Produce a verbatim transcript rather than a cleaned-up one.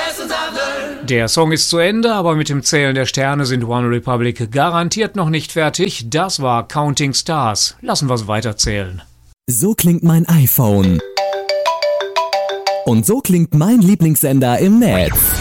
Der Song ist zu Ende, aber mit dem Zählen der Sterne sind One Republic garantiert noch nicht fertig. Das war Counting Stars. Lassen wir's weiterzählen. So klingt mein iPhone. Und so klingt mein Lieblingssender im Netz.